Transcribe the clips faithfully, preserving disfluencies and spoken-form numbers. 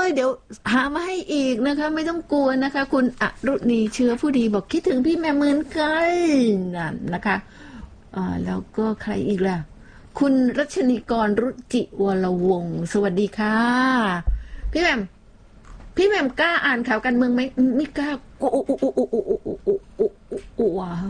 ยเดี๋ยวหามาให้อีกนะคะไม่ต้องกลัวนะคะคุณอรุณีเชื้อผู้ดีบอกคิดถึงพี่แม่เหมือนกันนั่นนะคะอ่าแล้วก็ใครอีกล่ะคุณรัชนีกรรุจิวรวงศ์สวัสดีค่ะพี่แม่พี่แม่กล้าอ่านข่าวการเมืองไหมไม่กล้าอุอุอุอุอุอุอุอุอุอุอุ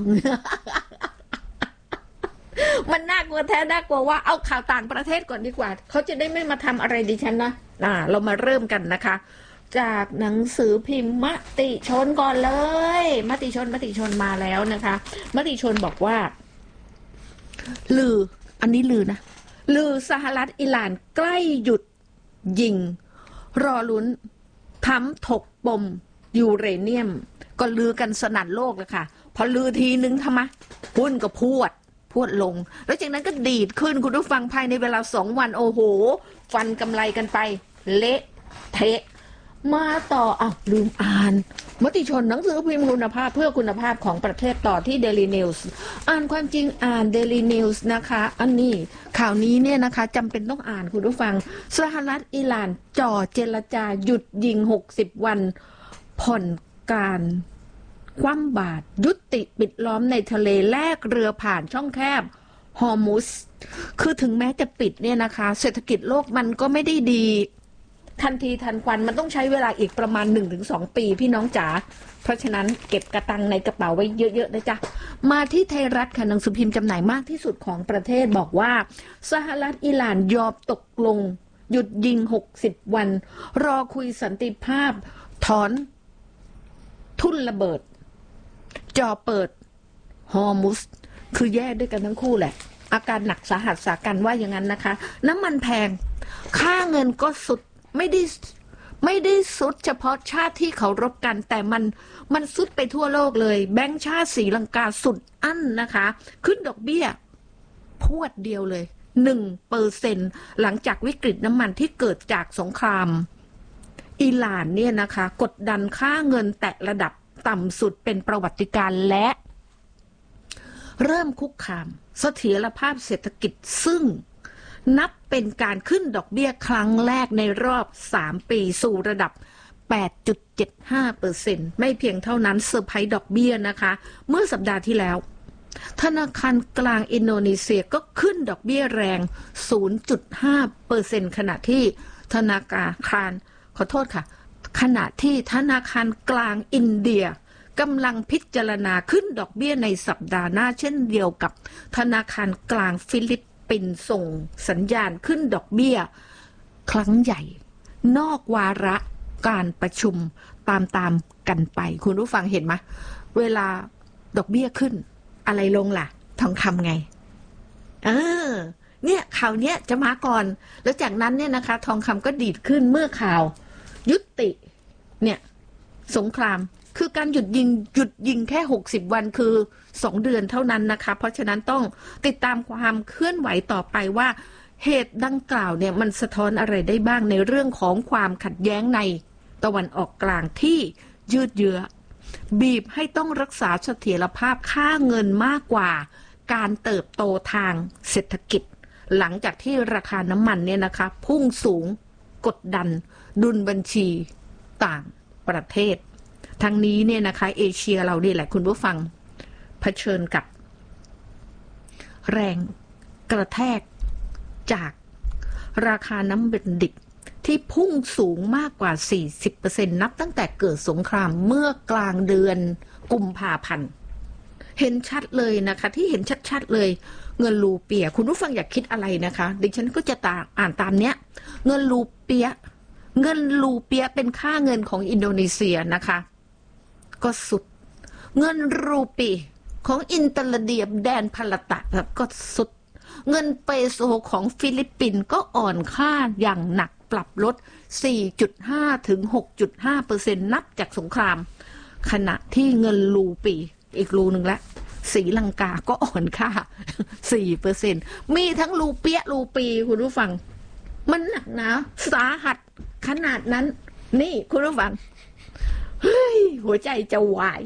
มันน่ากลัวแท้น่ากลัวว่าเอาข่าวต่างประเทศก่อนดีกว่าเขาจะได้ไม่มาทำอะไรดิฉันนะอ่าเรามาเริ่มกันนะคะจากหนังสือพิมพ์มติชนก่อนเลยมติชนมติชนมาแล้วนะคะมติชนบอกว่าลืออันนี้ลือนะลือสหรัฐอิหร่านใกล้หยุดยิงรอลุ้นทำถกปมยูเรเนียมก็ลือกันสนั่นโลกเลยค่ะพอลือทีนึงทำไมหุ้นก็พวดพวดลงแล้วจากนั้นก็ดีดขึ้นคุณผู้ฟังภายในเวลาสองวันโอ้โหฟันกำไรกันไปเละเทะมาต่ออ่ะลืมอ่านมติชนหนังสือพิมพ์คุณภาพเพื่อคุณภาพของประเทศต่อที่ Daily News อ่านความจริงอ่าน Daily News นะคะอันนี้ข่าวนี้เนี่ยนะคะจำเป็นต้องอ่านคุณผู้ฟังสหรัฐอิหร่านจ่อเจรจาหยุดยิงหกสิบวันผ่อนการคว่ำบาตรยุติปิดล้อมในทะเลแลกเรือผ่านช่องแคบฮอร์มุสคือถึงแม้จะปิดเนี่ยนะคะเศรษฐกิจโลกมันก็ไม่ได้ดีทันทีทันควันมันต้องใช้เวลาอีกประมาณ หนึ่งถึงสอง ปีพี่น้องจ๋าเพราะฉะนั้นเก็บกระตังในกระเป๋าไว้เยอะๆนะจ๊ะมาที่ไทยรัฐค่ะหนังสือพิมพ์จำหน่ายมากที่สุดของประเทศบอกว่าสหรัฐอิหร่านยอมตกลงหยุดยิงหกสิบวันรอคุยสันติภาพถอนทุ่นระเบิดจอเปิดฮอร์มุสคือแย่ด้วยกันทั้งคู่แหละอาการหนักสาหัสสากันว่าอย่างนั้นนะคะน้ำมันแพงค่าเงินก็สุดไม่ได้ไม่ได้สุดเฉพาะชาติที่เขารบกันแต่มันมันสุดไปทั่วโลกเลยแบงก์ชาติศรีลังกาสุดอั้นนะคะขึ้นดอกเบี้ยพวดเดียวเลยหนึ่งเปอร์เซ็นต์หลังจากวิกฤตน้ำมันที่เกิดจากสงครามอิหร่านเนี่ยนะคะกดดันค่าเงินแตะระดับต่ำสุดเป็นประวัติการณ์และเริ่มคุกคามเสถียรภาพเศรษฐกิจซึ่งนับเป็นการขึ้นดอกเบี้ยครั้งแรกในรอบสามปีสู่ระดับ แปดจุดเจ็ดห้าเปอร์เซ็นต์ ไม่เพียงเท่านั้นเซอร์ไพรส์ดอกเบี้ยนะคะเมื่อสัปดาห์ที่แล้วธนาคารกลางอินโดนีเซียก็ขึ้นดอกเบี้ยแรง ศูนย์จุดห้าเปอร์เซ็นต์ ขณะที่ธนาคารขอโทษค่ะขณะที่ธนาคารกลางอินเดียกำลังพิจารณาขึ้นดอกเบี้ยในสัปดาห์หน้าเช่นเดียวกับธนาคารกลางฟิลิปปินส์ส่งสัญญาณขึ้นดอกเบี้ยครั้งใหญ่นอกวาระการประชุมตามตามกันไปคุณผู้ฟังเห็นไหมเวลาดอกเบี้ยขึ้นอะไรลงล่ะทองคำไงเออเนี่ยข่าวเนี้ยจะมาก่อนแล้วจากนั้นเนี่ยนะคะทองคำก็ดีดขึ้นเมื่อข่าวยุติเนี่ยสงครามคือการหยุดยิงหยุดยิงแค่หกสิบวันคือสองเดือนเท่านั้นนะคะเพราะฉะนั้นต้องติดตามความเคลื่อนไหวต่อไปว่าเหตุดังกล่าวเนี่ยมันสะท้อนอะไรได้บ้างในเรื่องของความขัดแย้งในตะวันออกกลางที่ยืดเยื้อบีบให้ต้องรักษาเสถียรภาพค่าเงินมากกว่าการเติบโตทางเศรษฐกิจหลังจากที่ราคาน้ำมันเนี่ยนะคะพุ่งสูงกดดันดุลบัญชีต่างประเทศทั้งนี้เนี่ยนะคะเอเชียเราเนี่ยแหละคุณผู้ฟังเผชิญกับแรงกระแทกจากราคาน้ำมันดิบที่พุ่งสูงมากกว่า สี่สิบเปอร์เซ็นต์ นับตั้งแต่เกิดสงครามเมื่อกลางเดือนกุมภาพันธ์เห็นชัดเลยนะคะที่เห็นชัดๆเลยเงินรูเปียคุณผู้ฟังอยากคิดอะไรนะคะดิฉันก็จะตามอ่านตามเนี้ยเงินรูเปียเงินรูเปียเป็นค่าเงินของอินโดนีเซียนะคะก็สุดเงินรูปีของอินเตอร์เดียแดนพลตะก็สุดเงินเปโซของฟิลิปปินส์ก็อ่อนค่าอย่างหนักปรับลด สี่จุดห้า ถึง หกจุดห้าเปอร์เซ็นต์ นับจากสงครามขณะที่เงินรูปีอีกรูหนึ่งละศรีลังกาก็อ่อนค่า สี่เปอร์เซ็นต์ มีทั้งรูเปียรูปีคุณผู้ฟังมันหนักหนาสาหัสขนาดนั้นนี่คุณผู้ฟังเฮ้ยหัวใจจะวาย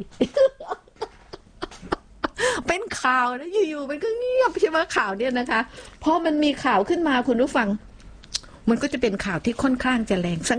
เป็นข่าวนะอยู่ๆมันก็เงียบใช่ไหมข่าวเนี่ยนะคะพอมันมีข่าวขึ้นมาคุณผู้ฟังมันก็จะเป็นข่าวที่ค่อนข้างจะแรง